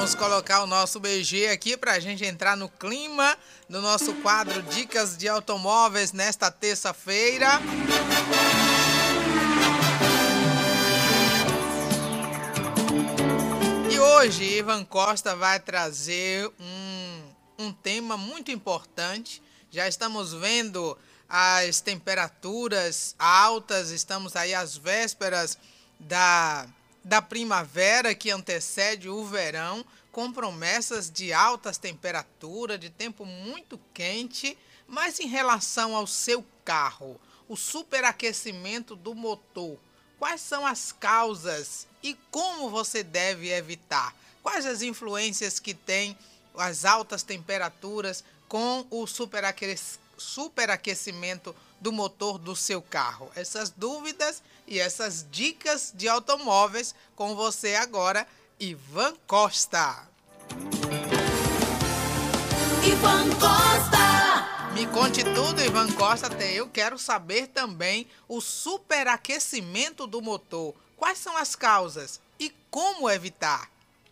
Vamos colocar o nosso BG aqui para a gente entrar no clima do nosso quadro Dicas de Automóveis nesta terça-feira. E hoje Ivan Costa vai trazer um tema muito importante. Já estamos vendo as temperaturas altas, estamos aí às vésperas da primavera que antecede o verão, com promessas de altas temperaturas, de tempo muito quente, mas em relação ao seu carro, o superaquecimento do motor, quais são as causas e como você deve evitar? Quais as influências que tem as altas temperaturas com o superaquecimento do motor do seu carro? Essas dúvidas e essas dicas de automóveis com você agora, Ivan Costa. Ivan Costa! Me conte tudo, Ivan Costa. Até eu quero saber também o superaquecimento do motor. Quais são as causas e como evitar?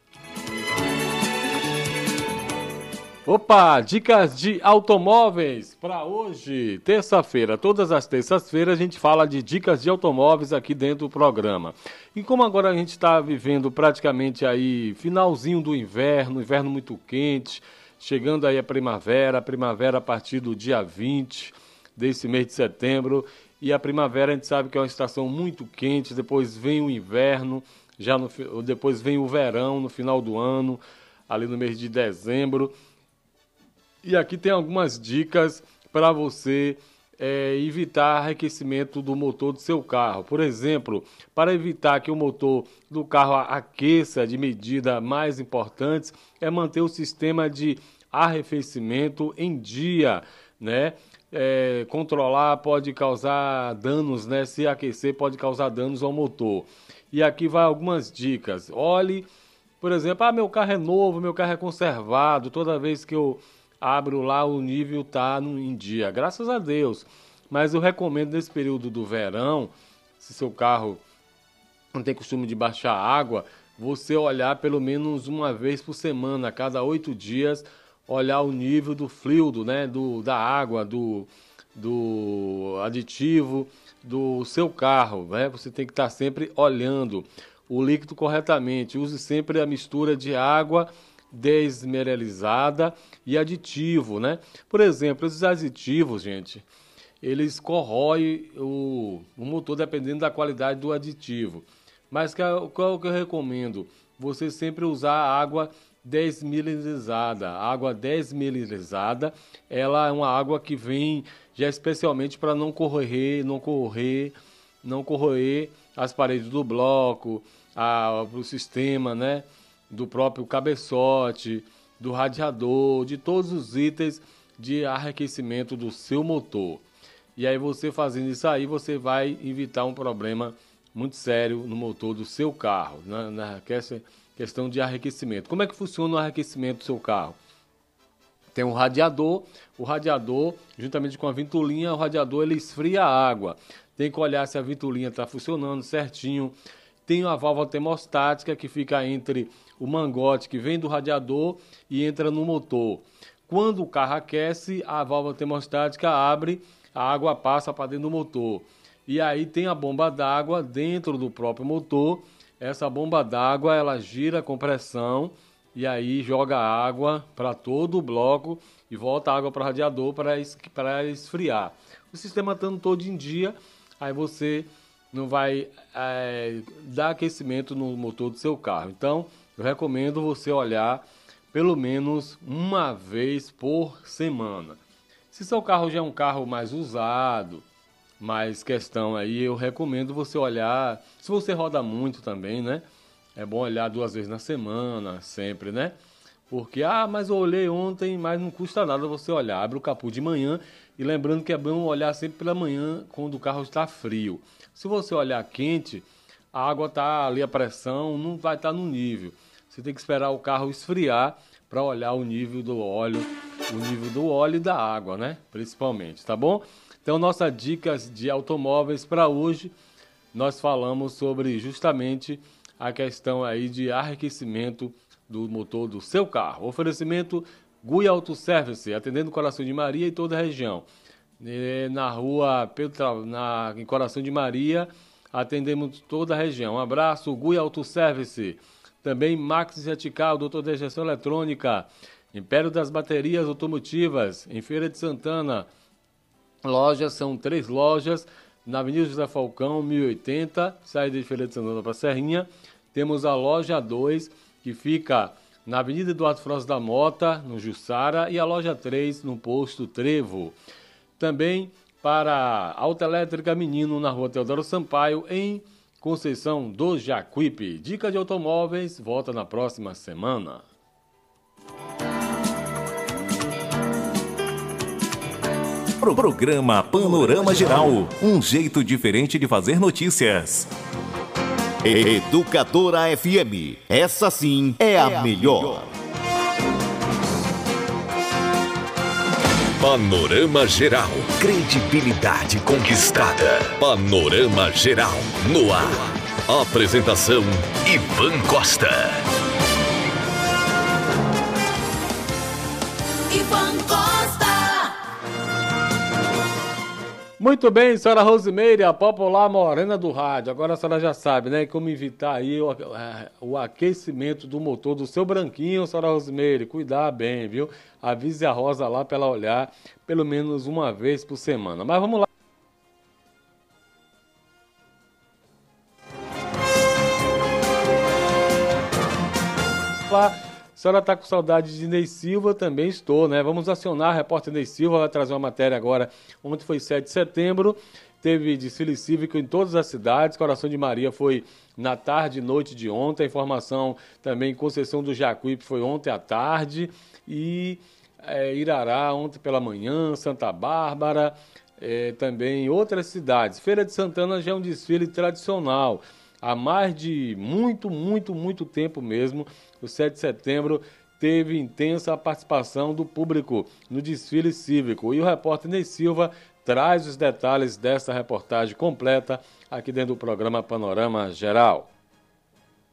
Opa, dicas de automóveis para hoje, terça-feira. Todas as terças-feiras a gente fala de dicas de automóveis aqui dentro do programa. E como agora a gente está vivendo praticamente aí finalzinho do inverno, inverno muito quente, chegando aí a primavera a partir do dia 20 desse mês de setembro. E a primavera a gente sabe que é uma estação muito quente, depois vem o inverno, depois vem o verão no final do ano, ali no mês de dezembro. E aqui tem algumas dicas para você evitar arrefecimento do motor do seu carro. Por exemplo, para evitar que o motor do carro aqueça de medida mais importantes, é manter o sistema de arrefecimento em dia, né? Controlar pode causar danos, né? Se aquecer pode causar danos ao motor. E aqui vai algumas dicas. Olhe, por exemplo, meu carro é novo, meu carro é conservado, toda vez que eu abro lá, o nível está em dia, graças a Deus. Mas eu recomendo nesse período do verão, se seu carro não tem costume de baixar água, você olhar pelo menos uma vez por semana, a cada 8 dias, olhar o nível do fluido, né, da água, do aditivo do seu carro, né? Você tem que estar sempre olhando o líquido corretamente. Use sempre a mistura de água desmineralizada e aditivo, né? Por exemplo, esses aditivos, gente, eles corroem o motor dependendo da qualidade do aditivo. Mas qual que eu recomendo? Você sempre usar água desmineralizada. A água desmineralizada, ela é uma água que vem já especialmente para não corroer as paredes do bloco, o sistema, né? Do próprio cabeçote, do radiador, de todos os itens de arrefecimento do seu motor. E aí você fazendo isso aí, você vai evitar um problema muito sério no motor do seu carro, na questão de arrefecimento. Como é que funciona o arrefecimento do seu carro? Tem um radiador, o radiador, juntamente com a ventoinha, o radiador ele esfria a água. Tem que olhar se a ventoinha está funcionando certinho. Tem uma válvula termostática que fica entre o mangote que vem do radiador e entra no motor. Quando o carro aquece, a válvula termostática abre, a água passa para dentro do motor. E aí tem a bomba d'água dentro do próprio motor. Essa bomba d'água ela gira com pressão e aí joga água para todo o bloco e volta a água para o radiador para esfriar. O sistema estando todo em dia, aí você não vai dar aquecimento no motor do seu carro. Então, eu recomendo você olhar pelo menos uma vez por semana. Se seu carro já é um carro mais usado, mais questão aí, eu recomendo você olhar, se você roda muito também, né? É bom olhar 2 vezes na semana, sempre, né? Porque, mas eu olhei ontem, mas não custa nada você olhar. Abre o capô de manhã e lembrando que é bom olhar sempre pela manhã quando o carro está frio. Se você olhar quente, a água está ali, a pressão não vai estar no nível. Você tem que esperar o carro esfriar para olhar o nível do óleo e da água, né? Principalmente, tá bom? Então, nossas dicas de automóveis para hoje, nós falamos sobre justamente a questão aí de arrefecimento do motor do seu carro. Oferecimento Gui Autoservice, atendendo Coração de Maria e toda a região. Na rua em Coração de Maria, atendemos toda a região. Um abraço, Gui Autoservice. Também Max Retical, doutor de gestão eletrônica. Império das Baterias Automotivas, em Feira de Santana. São 3 lojas, na Avenida José Falcão, 1080, saída de Feira de Santana para Serrinha. Temos a loja 2, que fica na Avenida Eduardo Frost da Mota, no Jussara, e a loja 3, no Posto Trevo. Também para a Autoelétrica Menino, na Rua Teodoro Sampaio, em Conceição do Jacuípe. Dica de automóveis, volta na próxima semana. Programa Panorama Geral, um jeito diferente de fazer notícias. Educadora FM, essa sim é a melhor. Panorama Geral, credibilidade conquistada. Panorama Geral, no ar. Apresentação, Ivan Costa. Ivan Costa. Muito bem, senhora Rosimeire, a popular morena do rádio. Agora a senhora já sabe, né, como evitar aí o aquecimento do motor do seu branquinho, senhora Rosimeire. Cuidar bem, viu? Avise a Rosa lá para ela olhar pelo menos uma vez por semana. Mas vamos lá. A senhora está com saudade de Ney Silva? Também estou, né? Vamos acionar a repórter Ney Silva, vai trazer uma matéria agora. Ontem foi 7 de setembro, teve desfile cívico em todas as cidades. Coração de Maria foi na tarde e noite de ontem. A informação também em Conceição do Jacuípe foi ontem à tarde. E Irará ontem pela manhã, Santa Bárbara, também em outras cidades. Feira de Santana já é um desfile tradicional. Há mais de muito tempo mesmo, o 7 de setembro teve intensa participação do público no desfile cívico. E o repórter Ney Silva traz os detalhes dessa reportagem completa aqui dentro do programa Panorama Geral.